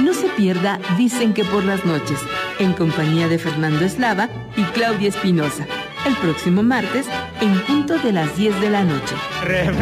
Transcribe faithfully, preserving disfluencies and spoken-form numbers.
no se pierda Dicen que por las noches, en compañía de Fernando Eslava y Claudia Espinosa, el próximo martes en punto de las diez de la noche.